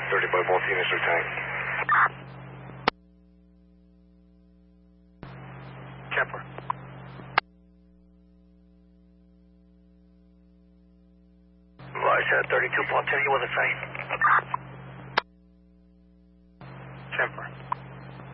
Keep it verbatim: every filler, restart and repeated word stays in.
thirty by both units are tank. Kepler. Large thirty-two, continue with the same.